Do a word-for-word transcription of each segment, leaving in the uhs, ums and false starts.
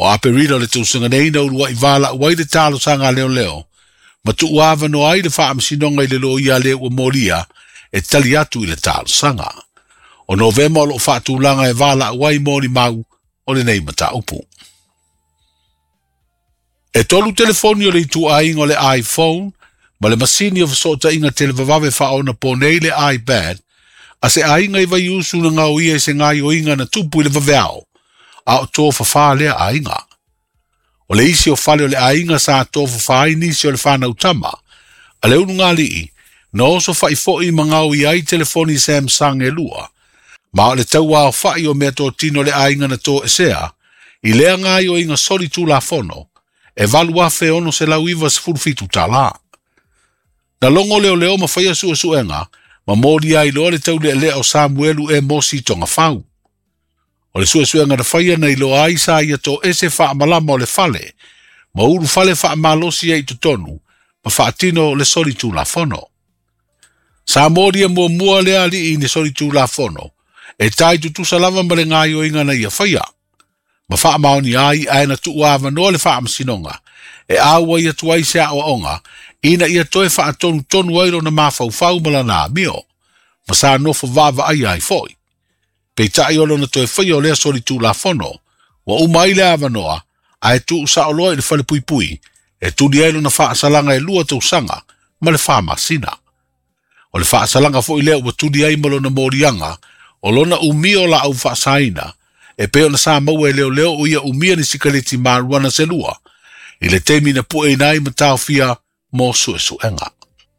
O aperira le tausunga nei na urua i wala wai le talo sanga leo leo. Ma tu uawa no ai le wha amsinonga i le lo ia leo ua moria e tali atu i le talo sanga. O novema o lo wha langa e wala wai mori mau o le nei mata upu. E tolu telefoni o le itu ainga o le iPhone, ma le masini o fasota inga televavave whaona po nei le iPad, a se ainga i vai usu na ngau ia se ngai o inga na tupu i le vaveao, a o tō whawha lea ainga. O le isi o whale o le ainga sa tō whawha ai nisi o le whanau tama, a le unu ngā lii, na oso whai fōi ma ngau i ai telefoni Samsung e lua, ma o le taua o whai o mea tō tino le ainga na tō esea, i lea ngai o inga sori tū la fono, e valua fe ono se lau iwa se furufitu ta la. Na longo leo leo ma whaia sua suenga, ma mōri ai loa le tau le leo Samuelu e mosi tonga whau. O le sua suenga na whaia nei loa ai sa ia tō ese wha malama o le fale, ma uru fale wha malosi e i tonu, ma wha atino le sori tū la fono. Sa mōri e mua mua lea li i ne sori tū la fono, e tai tutu salava ma le ngai o inga na ia whaia. Ma wha maoni ai aina tu uawa noa le wha amsinonga, e aua ia tuai se a onga, ina ia toe wha atonu tonu airo na mawhau whau mala nā mio, ma sa nofo vava ai ai foi. Pei tai olo na toe whai o lea sori tū la fono, wa umai le awa noa, a e tu usa o loa i le whale pui pui, e tu di ailo na wha asalanga e lua tau sanga, ma le wha masina. O le wha asalanga fo i lea ua tu di ai malo na morianga, o lona umio la au wha saina, e peo na sa maua e leo leo o ia umia ni sikaleti maruana se lua, i le temi na pue nai matao fia mo sue suenga.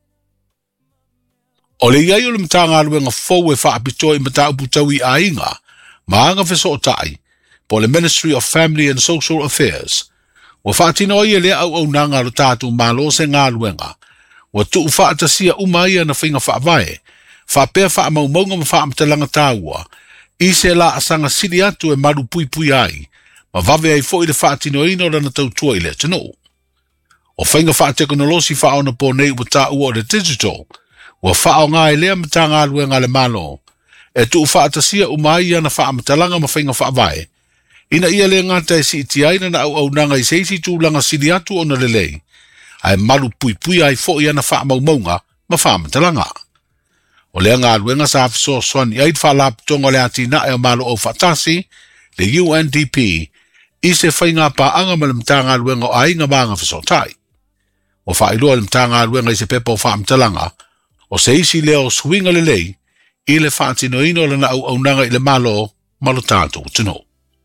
O le iai o le matanga aluenga fau e wha apito i matao putau i ainga, maanga feso o tai, po le Ministry of Family and Social Affairs, wa wha atino ia lea au au nanga lo tātu malo se ngā aluenga, wa tu wha atasia umaia na whinga wha vae, wha pea wha amaumaunga ma wha amtalanga tāua, i se la asanga siri atu e maru pui pui ai, ma vave ai fo i le whaatino ino rana tau tua i le tano. O whainga wha teknolosi wha ona po nei ua tā ua o le digital, ua wha o ngā e lea mata ngā lue ngā le malo, e tu wha atasia umai ana wha amatalanga ma whainga wha vai, ina ia le ngata e si iti aina na au au nanga i seisi tūlanga siri atu ona le lei, ai maru pui pui ai fo i ana wha amaumaunga ma wha amatalanga. O lea ngā ruenga sa afiso swani aid wha laptonga le ati na e o malo o whatasi, le U N D P, i se whainga pa anga ma le mta ngā ruenga o ainga maanga fiso tai. O wha iloa le mta ngā ruenga i se pepa o wha amtalanga, o se isi leo swinga le lei, i le whaatino ino le na au au nanga i le malo, malo tātou tino.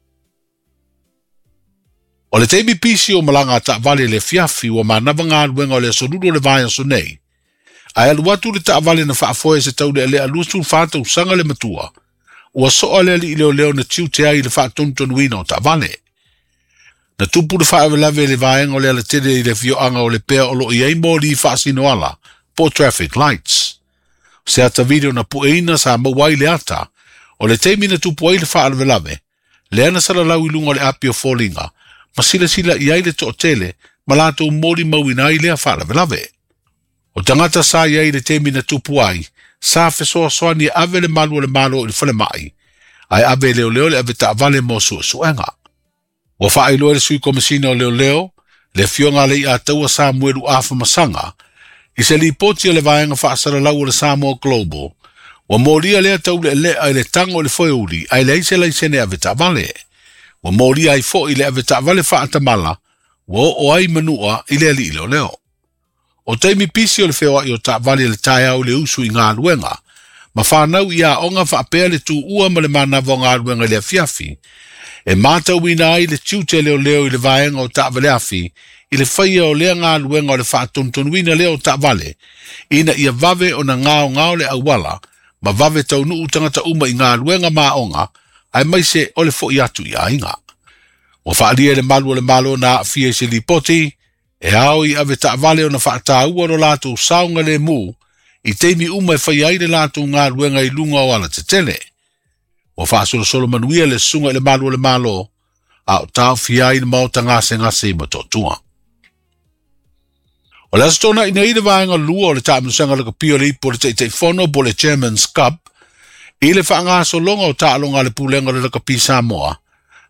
O le teimi pisi o malanga ta vale le fiafi o manava ngā ruenga o le sorudo le vaya so nei, ai alu watu le taavale na whaafoe se tau le le alusu whātau sanga le matua, ua soa le li leo leo na tiu te ai le whātontonu ina o taavale. Na tupu le whaawelawe le vaenga o le ala tere i le fioanga o le pea o lo i ei mori i whaasino ala, po traffic lights. Se ata video na pueina sa mawai le ata, o le teimi na tupu ai le whaawelawe, le ana sala lau ilunga le apio fōlinga, ma sila sila i ai le to tele, ma lato mori mawina i lea whaawelawe. O tangata sa iai le temi na tupu ai, sa fesoa soani ave le malu le malo i whale mai, ai ave leo leo le ave ta vale mo sua suenga. O wha ailoa le sui komisina o leo leo, le fionga le i a taua Samuelu afa masanga, i se li poti le vaenga wha asara lau le Samoa Global, o moria lea tau le le ai le tango le foe uri, ai le ise le isene ave ta vale. O moria ai fo i le ave ta vale wha atamala, o o ai manua i le li leo leo. O taimi pisi o le whewa i o ta vale le tae au le usu i ngā luenga, ma whanau i a onga whaapea le tu ua ma le manawa ngā luenga le fiafi, e mātau ina ai le tiute leo leo i le vaenga o ta vale afi, i le whaia o lea ngā luenga o le whaatontonu leo o ta vale, ina ia vave o na ngāo ngāo le awala, ma vave tau nuu tangata uma i ngā luenga maa onga, ai maise o le fo i atu i a inga. O whaalia le malu o le malo na fie se li poti, e au i ave ta vale o na whaata ua ro lātou saunga le mū, i teimi uma e whai aire lātou ngā ruenga i lunga o ala te tele. O whaasolo solo manuia le sunga le malu o le malo, a o tau fia i na mauta ngase ngase i matotua. O le asitona ina i le vaenga lua o le tāminusanga le kapio le ipo le teitei fono po le Chairman's Cup, i le whaangaso longa o tālonga le pūlenga le kapi Samoa,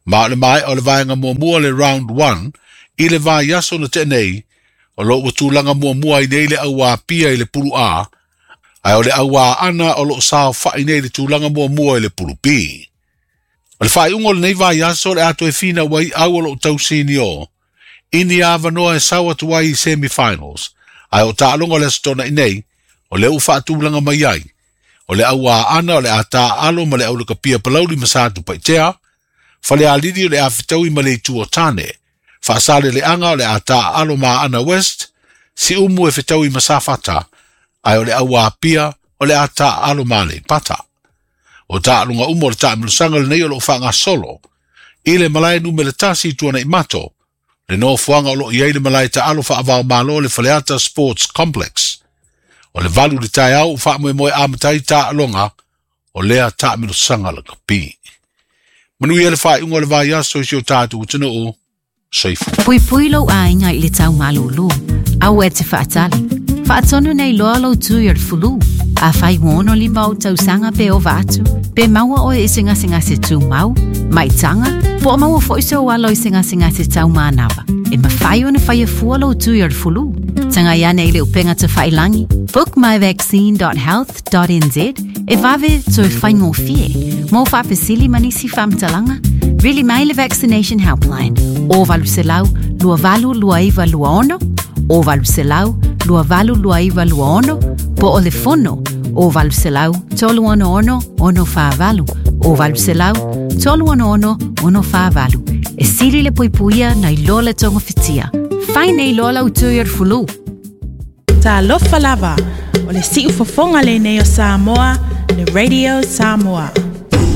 Ma le mai o le vaenga mua mua le round one, i le vai aso na te nei, o lo wa tūlanga mua mua i nei le aua pia i le pulu a, ai o le aua ana o lo sao wha i nei le tūlanga mua mua i le pulu pi. O le whai ungo le nei vai aso le ato e fina wai au o lo tausini o, ini ava noa e sawa tuai i semi-finals, ai o ta alonga le stona i nei, o le u wha tūlanga mai ai, o le aua ana o le ata alo ma le au le kapia palauli masatu paitea, fale a lidi o le a fitau i ma le tu o tane, fa sale le anga o le ata alo ma ana west, si umu e fitau i masafata, ai o le aua pia o le ata alo ma le pata. O ta alunga umo le ta milusanga le nei o lo whanga solo, i le malai nume le tasi tuana i mato, le no fuanga o lo iei le malai ta alo wha avao malo le Faleata Sports Complex, o le valu le tai au wha moe moe amatai ta alonga, o lea ta milusanga le kapi. Manu ia le whai unga le vai aso i sio tātu utana o Seifu. Pui pui lau ainga i le tau malulu, au e te whaatali. Whaatonu nei loa lau tui ar fulu, a whai wono li mau tau sanga pe o vatu, pe maua o e singa singa se tu mau, mai tanga, po o maua fo iso walo i singa singa se tau manawa, e ma whai o na whai a fua lau tui ar fulu. Tanga ia nei le upenga te whai langi, book my vaccine dot health dot n z, e vave to e whai ngō fie, mō whapesili manisi whamtalanga, really mai le vaccination helpline, o valu se lau, lua valu lua iwa lua ono, o valu se lau, lua valu lua iwa lua ono, po o le fono, o valu se lau, tolu ono ono, ono wha valu, o valu se lau, tolu ono ono, ono wha valu, e siri le poipuia na i lola tonga fitia, whai nei lola utui ar fulu. Ta lofa lava, o le siu fofonga le nei o Samoa, le Radio Samoa.